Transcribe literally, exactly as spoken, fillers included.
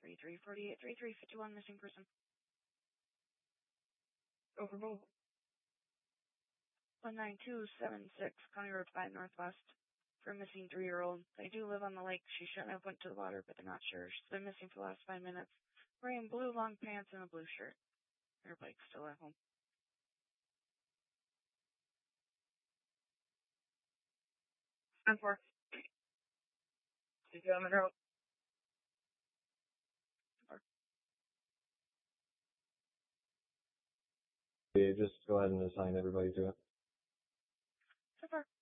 three forty-eight thirty-three fifty-one, missing person. Overruled. one nine two seven six, County Road five Northwest, for a missing three-year-old. They do live on the lake. She shouldn't have went to the water, but they're not sure. She's been missing for the last five minutes. Wearing blue long pants and a blue shirt. Her bike's still at home. ten four. Did you have a road? Yeah, just go ahead and assign everybody to it. So far.